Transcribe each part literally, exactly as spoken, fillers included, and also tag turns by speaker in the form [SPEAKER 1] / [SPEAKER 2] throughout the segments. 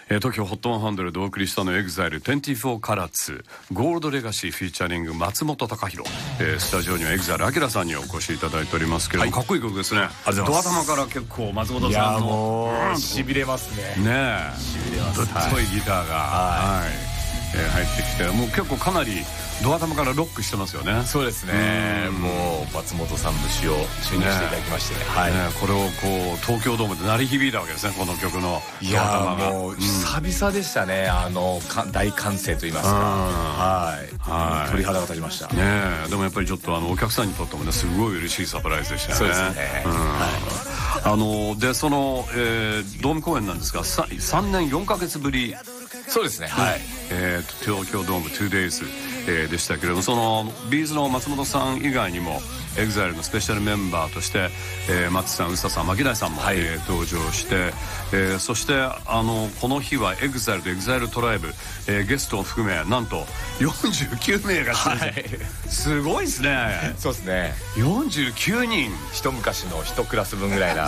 [SPEAKER 1] えー、東京ホットワンハンドレッドでお送りしたのエグザイルにじゅうよんカラッツゴールドレガシーフィーチャリング松本隆弘、えー、スタジオにはエグザイルアキラさんにお越しいただいておりますけれども、はい、かっこいい曲ですね。ドア玉から結構松本さんのい
[SPEAKER 2] やもうしびれますね。
[SPEAKER 1] ねえ
[SPEAKER 2] しびれます。
[SPEAKER 1] ぶっといギターが、はい、はいえー、入ってきてもう結構かなりドア玉からロックしてますよね。
[SPEAKER 2] そうですね。もう松本さん節を注入していただきましてね、はい、
[SPEAKER 1] ねこれをこう東京ドームで鳴り響いたわけですね、この曲のドア玉が。
[SPEAKER 2] いやもう久々でしたね、あの大歓声といいますか、はい、はい、鳥肌が立ちましたね。
[SPEAKER 1] でもやっぱりちょっとあのお客さんにとってもねすごい嬉しいサプライズでしたね。
[SPEAKER 2] そうですね、うん、はい、
[SPEAKER 1] あのでその、えー、ドーム公演なんですが 3, さんねんよんかげつぶり。
[SPEAKER 2] そうですね、はい、
[SPEAKER 1] えー、東京ドーム ツーデイズ、えー、でしたけれども、そのビーズの松本さん以外にもエグザイルのスペシャルメンバーとして、えー、松さん、宇佐さん、牧大さんも、はい、えー、登場して、えー、そしてあのこの日はエグザイルとエグザイルトライブ、えー、ゲストを含めなんとよんじゅうきゅうめいが出演、はい、すごいですね。
[SPEAKER 2] そうですね、
[SPEAKER 1] よんじゅうきゅうにん、
[SPEAKER 2] 一昔の一クラス分ぐらいな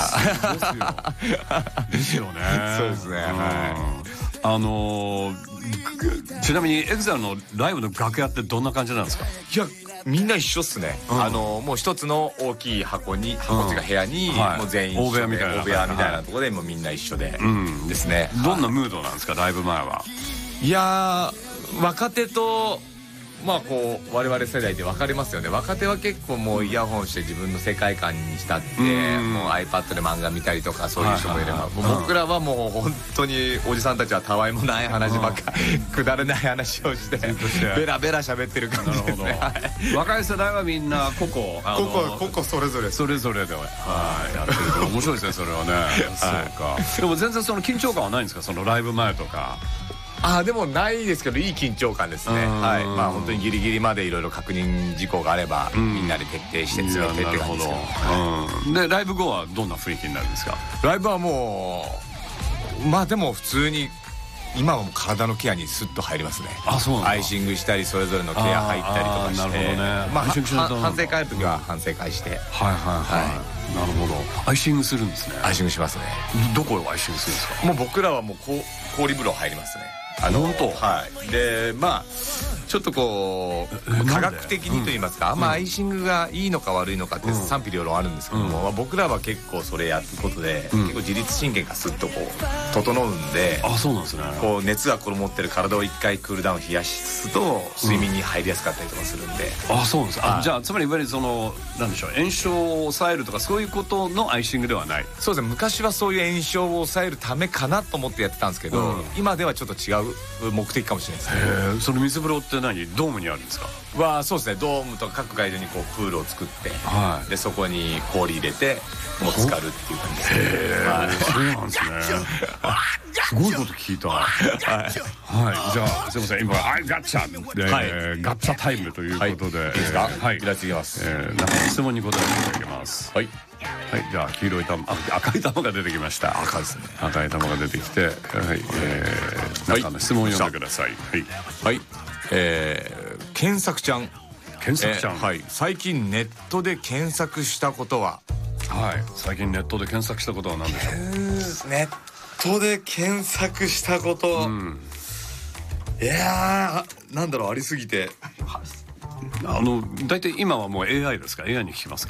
[SPEAKER 1] ですよね。
[SPEAKER 2] そうですね、はい。
[SPEAKER 1] あのー、ちなみにエグザイルのライブの楽屋ってどんな感じなんですか？
[SPEAKER 2] いやみんな一緒っすね、うん、あのもう一つの大きい箱に箱っていうか部屋に、うん、はい、もう全員一緒で大部屋みたいな大部屋みたいなところでもうみんな一緒で、うん、ですね。
[SPEAKER 1] どんなムードなんですか、ライブ前は？
[SPEAKER 2] いや若手とまあこう我々世代で分かれますよね。若手は結構もうイヤホンして自分の世界観に浸って、もう iPad で漫画見たりとかそういう人もいれば、僕らはもう本当におじさんたちはたわいもない話ばっかり、くだらない話をしてベラベラ喋ってる感じですね。
[SPEAKER 1] 若い世代はみんな個々
[SPEAKER 2] 個々個々それぞれ
[SPEAKER 1] それぞれでやってるから面白いですね、それはね。そうか。でも全然その緊張感はないんですか、そのライブ前とか？
[SPEAKER 2] あでもないですけどいい緊張感ですね。はい、まあ本当にギリギリまでいろいろ確認事項があればみんなで徹底して詰めてって感じですけど、
[SPEAKER 1] うん、でライブ後はどんな雰囲気になるんですか？
[SPEAKER 2] ライブはもうまあでも普通に今はもう体のケアにスッと入りますね。
[SPEAKER 1] あ、そうなんだ。
[SPEAKER 2] アイシングしたりそれぞれのケア入ったりとかして、なるほどね。まあ反省会ある時は反省会して、はい
[SPEAKER 1] はいはい、なるほど。アイシングするんですね。
[SPEAKER 2] アイシングしますね。
[SPEAKER 1] どこをアイシングするんですか？
[SPEAKER 2] もう僕らはもうこう氷風呂入りますね。あの本当、はい、でまあちょっとこう科学的にと言いますか、うん、まあアイシングがいいのか悪いのかって賛否両論あるんですけども、うん、まあ、僕らは結構それやることで、うん、結構自律神経がスッとこう整うんで、
[SPEAKER 1] あ、そうなんですね。
[SPEAKER 2] こう熱がこもってる体を一回クールダウン冷やすと睡眠に入りやすかったりとかするんで、
[SPEAKER 1] うん、あ、そうなんですか。じゃあつまりいわゆるそのなんでしょう、炎症を抑えるとかそういうことのアイシングではない。
[SPEAKER 2] そうですね、昔はそういう炎症を抑えるためかなと思ってやってたんですけど、うん、今ではちょっと違う目的かもしれないですね。
[SPEAKER 1] へえ、その水風呂って何、ドームにあるんですか？
[SPEAKER 2] はそうですね、ドームとか各会場にこうプールを作って、はい、でそこに氷入れてもう浸かるっていう感じですね。へえ、
[SPEAKER 1] はい、そうなんですね。すごいこと聞いた。はい、はい、じゃあすいません、今「アイガッチャ」で、はい、ガッチャタイムということで、はい、いいですか？はい、いらっしゃいます。えー、なんか質問に答えていただきます。はい、はい、じゃあ黄色い玉、あ、赤い玉が出てきました。
[SPEAKER 2] 赤ですね。
[SPEAKER 1] 赤い玉が出てきて、はい、えー、なんかの質問を読んでください。はい、
[SPEAKER 2] はい、えー、検索ちゃん、
[SPEAKER 1] 検索ちゃん、
[SPEAKER 2] えー、はい、最近ネットで検索したことは？
[SPEAKER 1] はい、最近ネットで検索したことは何でしょう？
[SPEAKER 2] ネットで検索したこと、うん、いやー、なんだろう、ありすぎて。
[SPEAKER 1] あの大体今はもう エーアイ ですか？ エーアイ に聞きますか？